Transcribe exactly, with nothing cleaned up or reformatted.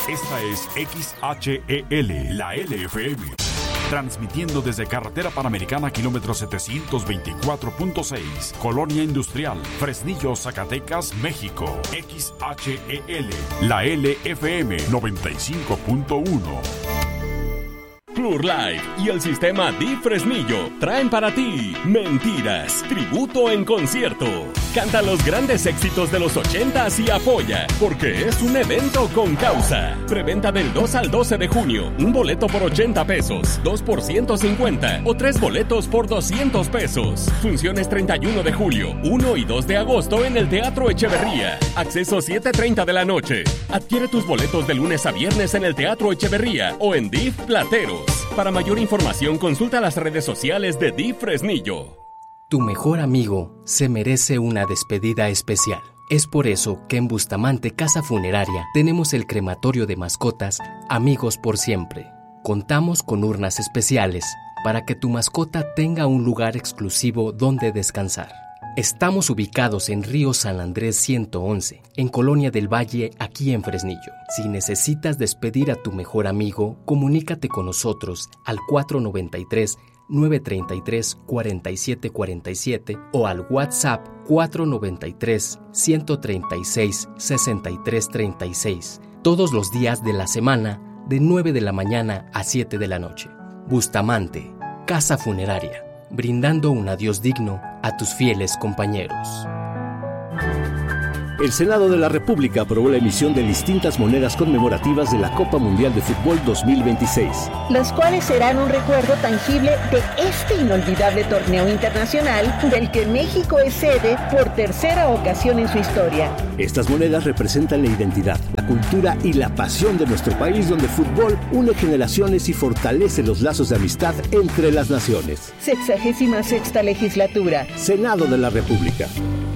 Esta es X H E L, la L F M. Transmitiendo desde Carretera Panamericana, kilómetro setecientos veinticuatro punto seis, Colonia Industrial, Fresnillo, Zacatecas, México. X H E L, la L F M noventa y cinco punto uno. Club Live y el sistema D I F Fresnillo traen para ti Mentiras, tributo en concierto. Canta los grandes éxitos de los ochentas y apoya, porque es un evento con causa. Preventa del dos al doce de junio. Un boleto por ochenta pesos, dos por ciento cincuenta o tres boletos por doscientos pesos. Funciones treinta y uno de julio, uno y dos de agosto en el Teatro Echeverría. Acceso siete treinta de la noche. Adquiere tus boletos de lunes a viernes en el Teatro Echeverría o en D I F Plateros. Para mayor información, consulta las redes sociales de D I F Fresnillo. Tu mejor amigo se merece una despedida especial. Es por eso que en Bustamante Casa Funeraria tenemos el crematorio de mascotas Amigos por Siempre. Contamos con urnas especiales para que tu mascota tenga un lugar exclusivo donde descansar. Estamos ubicados en Río San Andrés ciento once, en Colonia del Valle, aquí en Fresnillo. Si necesitas despedir a tu mejor amigo, comunícate con nosotros al cuatro noventa y tres, nueve treinta y tres, cuarenta y siete cuarenta y siete o al WhatsApp cuatro noventa y tres, ciento treinta y seis, sesenta y tres treinta y seis, todos los días de la semana, de nueve de la mañana a siete de la noche. Bustamante, Casa Funeraria, brindando un adiós digno a tus fieles compañeros. El Senado de la República aprobó la emisión de distintas monedas conmemorativas de la Copa Mundial de Fútbol dos mil veintiséis. Las cuales serán un recuerdo tangible de este inolvidable torneo internacional del que México es sede por tercera ocasión en su historia. Estas monedas representan la identidad, la cultura y la pasión de nuestro país, donde el fútbol une generaciones y fortalece los lazos de amistad entre las naciones. Sexagésima sexta legislatura. Senado de la República.